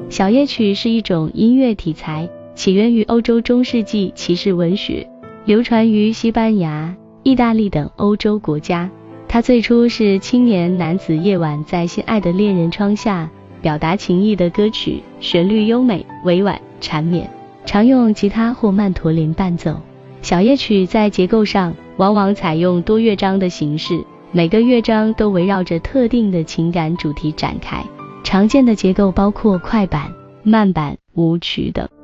小夜曲是一种音乐题材，起源于欧洲中世纪骑士文学，流传于西班牙、意大利等欧洲国家。它最初是青年男子夜晚在心爱的恋人窗下表达情意的歌曲，旋律优美、委婉、缠绵，常用吉他或曼陀林伴奏。小夜曲在结构上往往采用多乐章的形式，每个乐章都围绕着特定的情感主题展开。常见的结构包括快板、慢板、舞曲等。